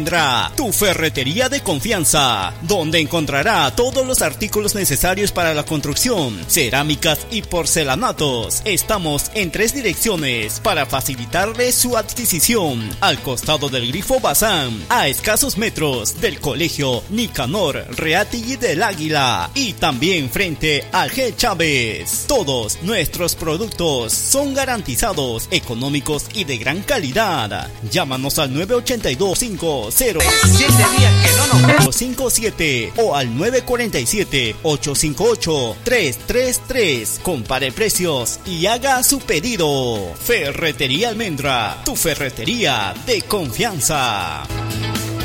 Tu ferretería de confianza, donde encontrará todos los artículos necesarios para la construcción, cerámicas y porcelanatos. Estamos en 3 direcciones para facilitarle su adquisición: al costado del Grifo Bazán, a escasos metros del Colegio Nicanor Reategui del Águila, y también frente al G. Chávez. Todos nuestros productos son garantizados, económicos y de gran calidad. Llámanos al 982-50 7 días que no nos 57 o al 947-858-333. Compare precios y haga su pedido. Ferretería Almendra, tu ferretería de confianza.